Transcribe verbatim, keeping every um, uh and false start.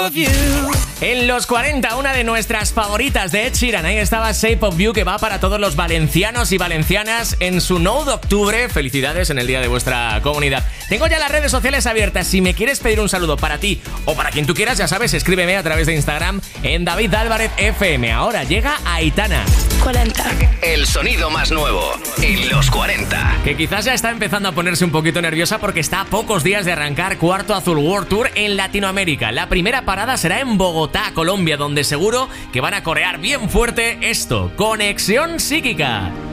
of You. En los cuarenta, una de nuestras favoritas de Ed Sheeran. Ahí estaba Shape of You, que va para todos los valencianos y valencianas en su nueve de octubre. Felicidades en el día de vuestra comunidad. Tengo ya las redes sociales abiertas. Si me quieres pedir un saludo para ti o para quien tú quieras, ya sabes, escríbeme a través de Instagram en David Álvarez F M. Ahora llega Aitana. cuarenta. El sonido más nuevo en los cuarenta. Que quizás ya está empezando a ponerse un poquito nerviosa porque está a pocos días de arrancar Cuarto Azul World Tour en Latinoamérica. La primera parada será en Bogotá, Colombia, donde seguro que van a corear bien fuerte esto, Conexión Psíquica.